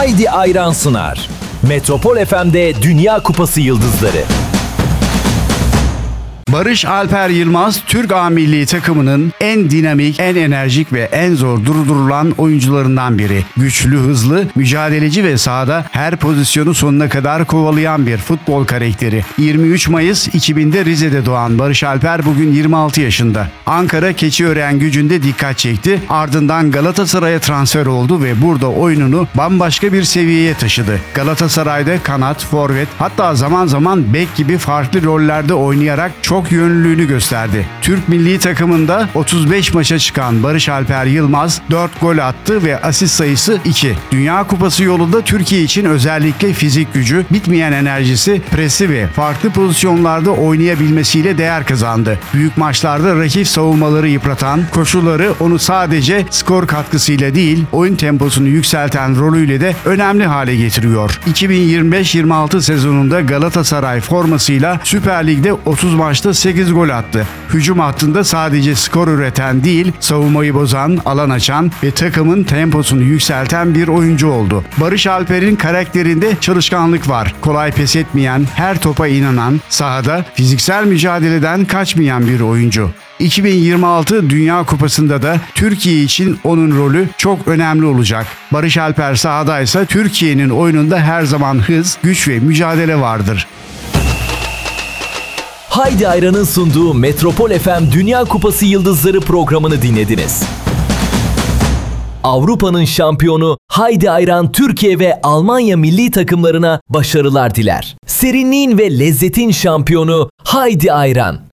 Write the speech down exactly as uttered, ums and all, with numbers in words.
Haydi Ayran sunar. Metropol F M'de Dünya Kupası Yıldızları. Barış Alper Yılmaz, Türk A milli takımının en dinamik, en enerjik ve en zor durdurulan oyuncularından biri. Güçlü, hızlı, mücadeleci ve sahada her pozisyonu sonuna kadar kovalayan bir futbol karakteri. yirmi üç Mayıs iki binde Rize'de doğan Barış Alper bugün yirmi altı yaşında. Ankara Keçiören Gücü'nde dikkat çekti. Ardından Galatasaray'a transfer oldu ve burada oyununu bambaşka bir seviyeye taşıdı. Galatasaray'da kanat, forvet, hatta zaman zaman bek gibi farklı rollerde oynayarak çok çok yönlülüğünü gösterdi. Türk milli takımında otuz beş maça çıkan Barış Alper Yılmaz dört gol attı ve asist sayısı iki. Dünya Kupası yolunda Türkiye için özellikle fizik gücü, bitmeyen enerjisi, presi ve farklı pozisyonlarda oynayabilmesiyle değer kazandı. Büyük maçlarda rakip savunmaları yıpratan, koşuları onu sadece skor katkısıyla değil, oyun temposunu yükselten rolüyle de önemli hale getiriyor. iki bin yirmi beş yirmi altı sezonunda Galatasaray formasıyla Süper Lig'de otuz maçta sekiz gol attı. Hücum hattında sadece skor üreten değil, savunmayı bozan, alan açan ve takımın temposunu yükselten bir oyuncu oldu. Barış Alper'in karakterinde çalışkanlık var. Kolay pes etmeyen, her topa inanan, sahada fiziksel mücadeleden kaçmayan bir oyuncu. iki bin yirmi altı Dünya Kupası'nda da Türkiye için onun rolü çok önemli olacak. Barış Alper sahadaysa Türkiye'nin oyununda her zaman hız, güç ve mücadele vardır. Haydi Ayran'ın sunduğu Metropol F M Dünya Kupası Yıldızları programını dinlediniz. Avrupa'nın şampiyonu Haydi Ayran Türkiye ve Almanya milli takımlarına başarılar diler. Serinliğin ve lezzetin şampiyonu Haydi Ayran.